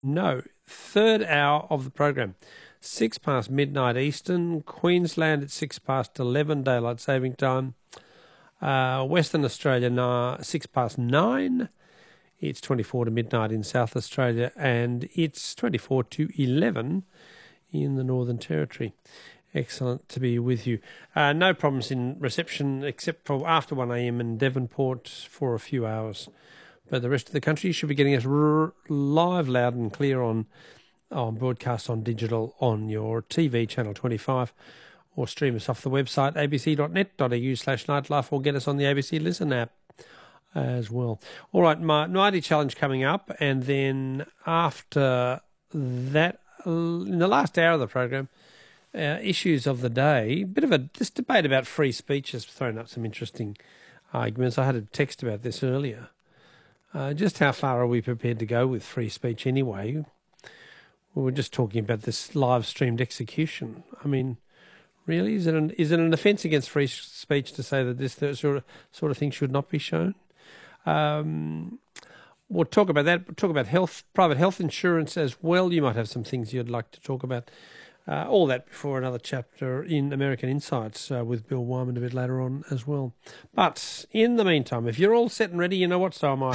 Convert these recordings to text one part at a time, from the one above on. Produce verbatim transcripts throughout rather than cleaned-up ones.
No, third hour of the program. Six past midnight Eastern, Queensland at six past eleven, daylight saving time. Uh, Western Australia, na- six past nine. It's twenty-four to midnight in South Australia, and it's twenty-four to eleven in the Northern Territory. Excellent to be with you. Uh, no problems in reception except for after one a.m. in Devonport for a few hours. But the rest of the country should be getting us r- live, loud and clear on, on broadcast on digital on your T V, Channel twenty-five, or stream us off the website a b c dot net dot a u slash nightlife, or get us on the A B C Listen app as well. All right, my Mighty Challenge coming up, and then after that, in the last hour of the program, uh, issues of the day, bit of a this debate about free speech has thrown up some interesting arguments. I had a text about this earlier. Uh, just how far are we prepared to go with free speech anyway? We were just talking about this live-streamed execution. I mean, really, is it an, is it an offence against free speech to say that this sort of, sort of thing should not be shown? Um, we'll talk about that. We'll talk about health, private health insurance as well. You might have some things you'd like to talk about. Uh, all that before another chapter in American Insights uh, with Bill Wyman a bit later on as well. But in the meantime, if you're all set and ready, you know what, so am I.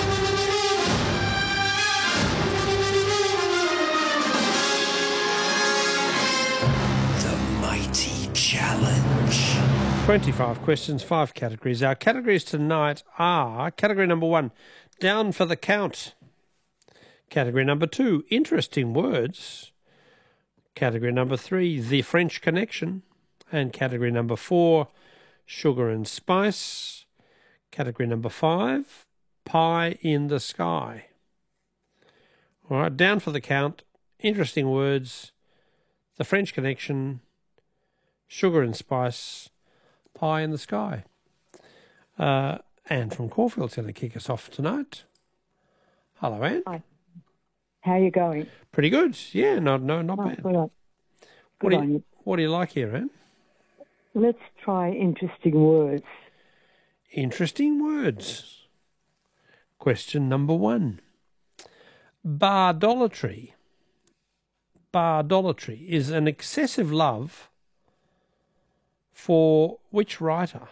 The Mighty Challenge. twenty-five questions, five categories. Our categories tonight are category number one, down for the count. Category number two, interesting words. Category number three, the French Connection. And category number four, sugar and spice. Category number five, pie in the sky. All right, down for the count, interesting words, the French Connection, sugar and spice, pie in the sky. Uh, Anne from Caulfield's going to kick us off tonight. Hello, Anne. Hi. How are you going? Pretty good. Yeah, no, no, not Oh, bad. good on, What good do on you, you. what do you like here, Anne? Let's try interesting words. Interesting words. Question number one. Bardolatry. Bardolatry is an excessive love for which writer?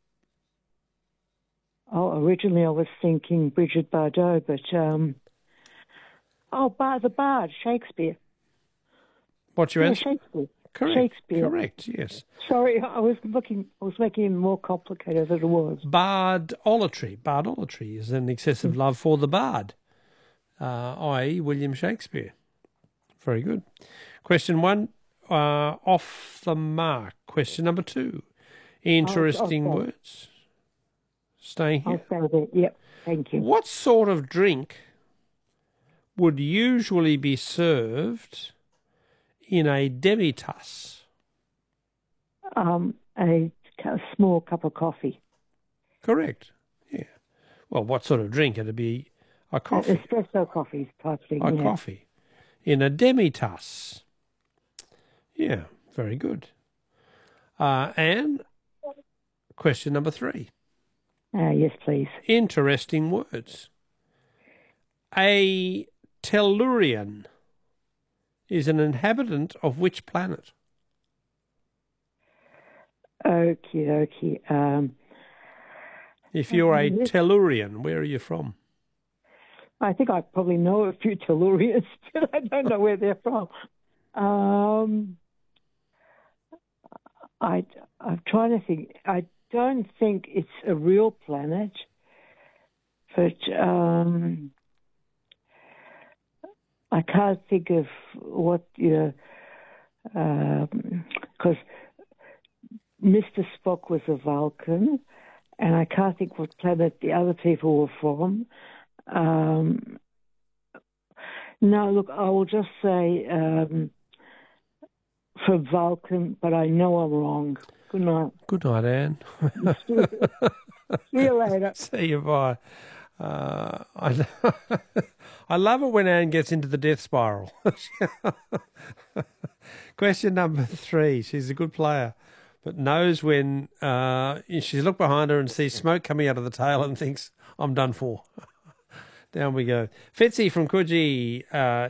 Oh, originally I was thinking Bridget Bardot, but um, oh, Bar the Bard, Shakespeare. What's your Yeah, answer? Shakespeare. Correct. Shakespeare. Correct, yes. Sorry, I was looking. I was making it more complicated than it was. Bardolatry. Bardolatry is an excessive love for the bard, uh, that is. William Shakespeare. Very good. Question one, uh, off the mark. Question number two, interesting I'll- I'll words. Staying here. I'll say that. Yep. Thank you. What sort of drink would usually be served in a demitasse? Um, a, a small cup of coffee. Correct. Yeah. Well, what sort of drink? It'd be a coffee. Espresso coffee type thing. A yeah. coffee in a demitasse. Yeah, very good. Uh, and question number three. Uh, yes, please. Interesting words. A Tellurian is an inhabitant of which planet? Okie dokie. Um, If you're a Yes. Tellurian, where are you from? I think I probably know a few Tellurians, but I don't know where they're from. Um, I, I'm trying to think. I don't think it's a real planet, but um, I can't think of what, you know, because Mister Spock was a Vulcan, and I can't think what planet the other people were from. Um, no, look, I will just say um, for Vulcan, but I know I'm wrong. Good night. Good night, Anne. See you later. See you, bye. Uh, I, I love it when Anne gets into the death spiral. Question number three. She's a good player, but knows when uh, she's looked behind her and sees smoke coming out of the tail and thinks, I'm done for. Down we go. Fitzy from Coogee, uh,